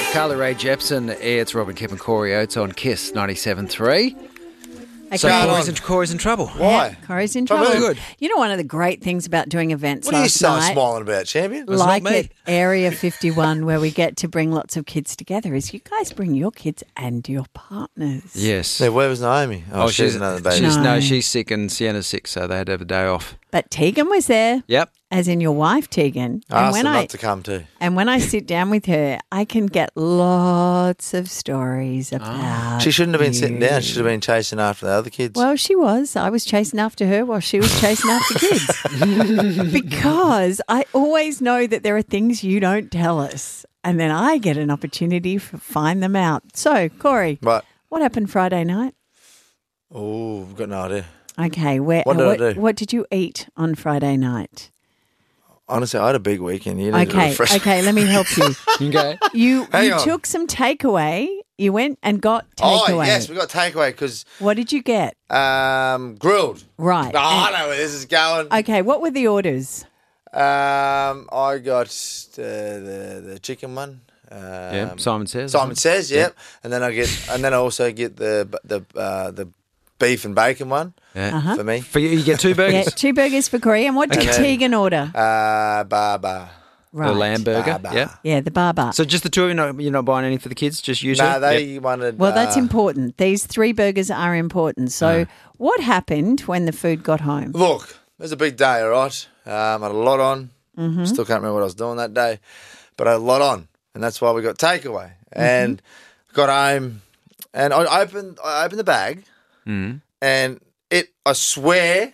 Carly Rae Jepsen, it's Robin, Kip and Corey Oates on KISS 97.3. Okay. So Corey's in trouble. Why? Corey's in Oh, trouble. really good. You know, one of the great things about doing events What are you last so night, smiling about, champion? like not me. at Area 51, where we get to bring lots of kids together, is you guys bring your kids and your partners. Yes. Yeah, where was Naomi? Oh, she's another baby. She's sick and Sienna's sick, so they had to have a day off. But Tegan was there, Yep. as in your wife, Tegan. I asked her not to come too. And when I sit down with her, I can get lots of stories about She shouldn't have been you. sitting down. She should have been chasing after the other kids. Well, she was. I was chasing after her while she was chasing after kids. Because I always know that there are things you don't tell us. And then I get an opportunity to find them out. So, Corey, But, what happened Friday night? oh, I've got no idea. Okay, What did I do? What did you eat on Friday night? Honestly, I had a big weekend. You need to refresh. Okay, let me help you. Okay. You Hang on. took some takeaway. You went and got takeaway. Oh, yes, we got takeaway because What did you get? grilled. Right. Oh, I know where this is going. Okay, what were the orders? I got the chicken one. Yeah, Simon Says. Simon Says, yep. And then I also get the beef and bacon one Yeah. for me. For you get two Yeah, burgers. 2 burgers for Corey. And what did And then- Tegan order? Baba. Right. The lamb burger. Bar. Yeah. Yeah, the baba. So just the two of you, you're not buying any for the kids, just you two? No, they Yep. wanted. Well, that's important. These 3 burgers are important. So what happened when the food got home? Look, it was a big day, all right. I had a lot on. Mm-hmm. Still can't remember what I was doing that day, but I had a lot on, and that's why we got takeaway. Mm-hmm. And got home, and I opened the bag, and I swear,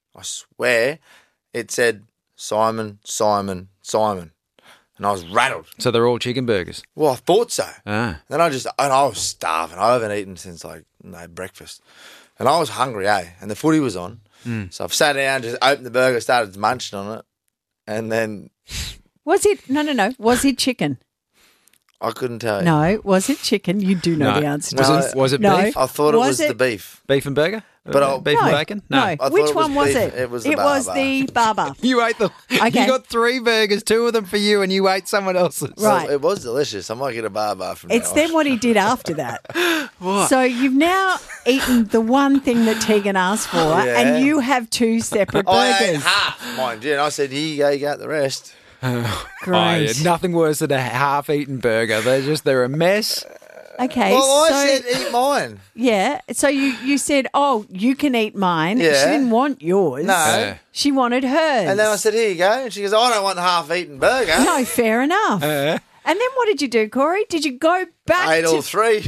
it said Simon, Simon, Simon, and I was rattled. So they're all chicken burgers. Well, I thought so. Ah. Then I was starving. I haven't eaten since breakfast. And I was hungry, And the footy was on. So I've sat down, just opened the burger, started munching on it. And then Was it? No. Was it chicken? I couldn't tell you. No. Was it chicken? You do know No. the answer No. to this. Was it No. beef? I thought it Was was it- the beef. Beef and burger? But beef No. and bacon? No. I thought Which it was one was beef. it? It was the It was baba. the baba. You ate them. Okay. You got 3 burgers, 2 of them for you, and you ate someone else's. Right. Well, it was delicious. I might get a bar from It's now then on. what he did after that. What? So you've now eaten the one thing that Tegan asked for, Yeah. and you have 2 separate I ate burgers. half, mind you. And I said, here you go, you got the rest. Great. Oh, yeah, nothing worse than a half-eaten burger. They're a mess. Okay. Well, so, I said, eat mine. yeah. So you said, oh, you can eat mine. Yeah. She didn't want yours. No. Yeah. She wanted hers. And then I said, here you go. And she goes, I don't want a half-eaten burger. no, fair enough. And then what did you do, Corey? Did you go back I ate to all 3.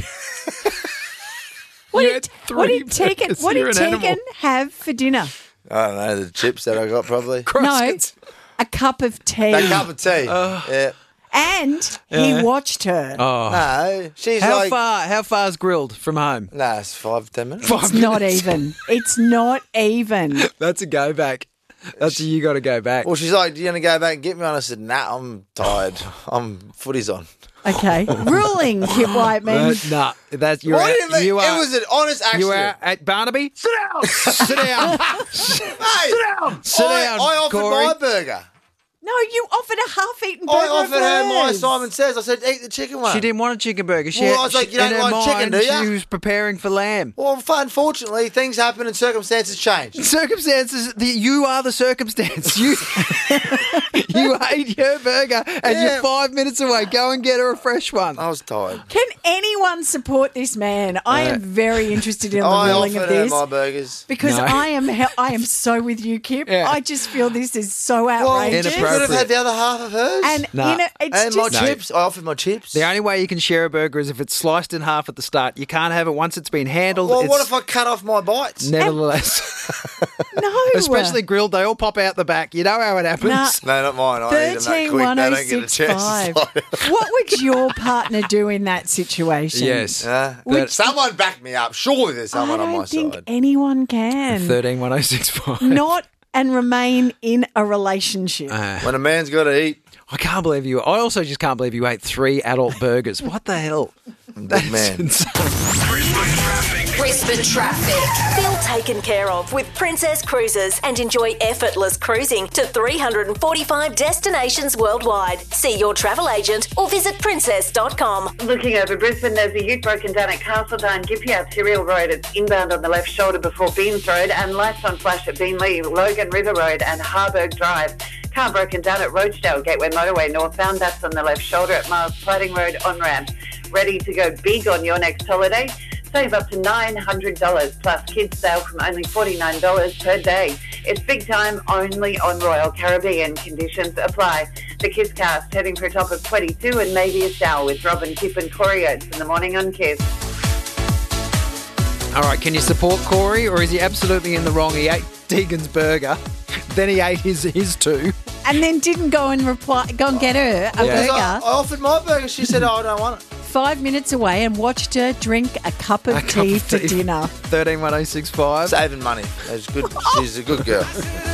what You did, had what 3 did Tegan burgers. what did You're an Tegan animal. have for dinner? I don't know, the chips that I got probably. No, a cup of tea. A cup of tea. Yeah. And he watched her. Oh. No, she's How like... far's grilled from home? No, it's 5-10 minutes. It's not even. It's not even. That's a go back. You got to go back. Well, she's like, do you want to go back and get me on? I said, nah, I'm tired. Footy's on. Okay. Ruling, Kip Whiteman. No, that's you're. What do you mean? You are. It was an honest You accident. are at Barnaby. Sit down. Sit down. Hey, Sit down, I offered Corey. my burger. No, you offered a half-eaten burger. I offered of her my hers. Simon Says. I said, eat the chicken one. She didn't want a chicken burger. Well, I was like, you don't in her like chicken, mind, do ya? She was preparing for lamb. Well, unfortunately, things happen and circumstances change. Circumstances. You are the circumstance. You you ate your burger and Yeah. you're 5 minutes away. Go and get her a fresh one. I was tired. Can anyone support this man? I am very interested in the I ruling offered of her this. my burgers. Because No. I am so with you, Kip. Yeah. I just feel this is so Well, outrageous. you could have had the other half of hers. And Nah. you know, it's And my just chips. I offered my chips. The only way you can share a burger is if it's sliced in half at the start. You can't have it once it's been handled. Well, it's what if I cut off my bites? nevertheless, no, especially grilled, they all pop out the back. You know how it happens. Nah. No, not mine. I eat them that 13 quick. They don't get a chance. 1065. to slide. What would your partner do in that situation? Yes. But someone back me up. Surely there's I someone on my don't think side. anyone can 131065. not and remain in a relationship. When a man's got to eat, I can't believe you. I also just can't believe you ate 3 adult burgers. What the hell? I'm a big man. Insane. Christmas traffic. Brisbane traffic. Feel taken care of with Princess Cruises and enjoy effortless cruising to 345 destinations worldwide. See your travel agent or visit princess.com. Looking over Brisbane, there's a ute broken down at Castledine, Gippy Arterial Road. It's inbound on the left shoulder before Beans Road, and lights on flash at Beanley, Logan River Road and Harburg Drive. Car broken down at Roachdale Gateway Motorway northbound. That's on the left shoulder at Miles Plating Road on-ramp. Ready to go big on your next holiday? Save up to $900 plus kids sale from only $49 per day. It's big time only on Royal Caribbean. Conditions apply. The Kiss Cast heading for a top of 22 and maybe a shower with Robin, Kip and Corey Oates in the morning on Kiss. All right, can you support Corey, or is he absolutely in the wrong? He ate Deegan's burger, then he ate his too. And then didn't go and get her a burger I offered my burger. She said, I don't want it. 5 minutes away and watched her drink a cup of tea for dinner. 131065. Saving money. That's good. She's a good girl.